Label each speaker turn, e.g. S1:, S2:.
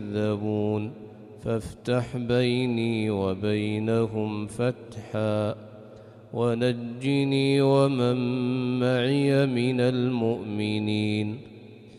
S1: يكذبون فافتح بيني وبينهم فتحا ونجني ومن معي من المؤمنين